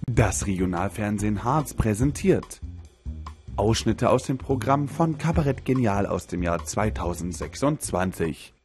Das Regionalfernsehen Harz präsentiert Ausschnitte aus dem Programm von Kabarett Genial aus dem Jahr 2026.